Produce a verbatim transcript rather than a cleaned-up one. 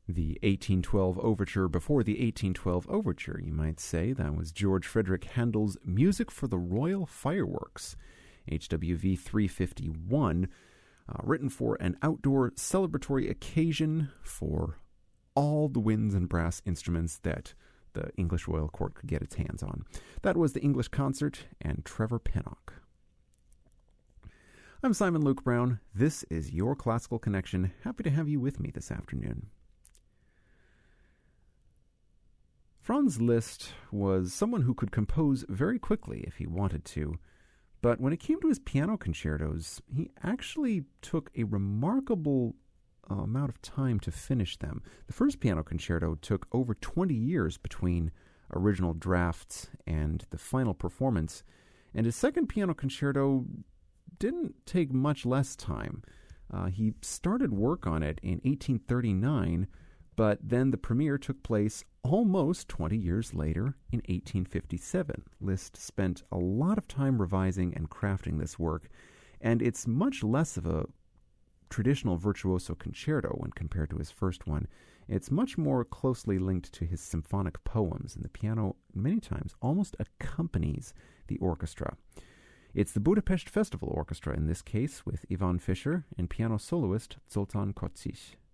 The eighteen twelve Overture before the eighteen twelve Overture, you might say. That was George Frederick Handel's Music for the Royal Fireworks, H W V three fifty-one, uh, written for an outdoor celebratory occasion for all the winds and brass instruments that the English Royal Court could get its hands on. That was the English Concert and Trevor Pinnock. I'm Simon Luke Brown. This is your Classical Connection. Happy to have you with me this afternoon. Franz Liszt was someone who could compose very quickly if he wanted to, but when it came to his piano concertos, he actually took a remarkable uh, amount of time to finish them. The first piano concerto took over twenty years between original drafts and the final performance, and his second piano concerto didn't take much less time. Uh, he started work on it in eighteen thirty-nine, but then the premiere took place almost twenty years later in eighteen fifty-seven. Liszt spent a lot of time revising and crafting this work, and it's much less of a traditional virtuoso concerto when compared to his first one. It's much more closely linked to his symphonic poems, and the piano many times almost accompanies the orchestra. It's the Budapest Festival Orchestra in this case, with Ivan Fischer and piano soloist Zoltán Kocsis.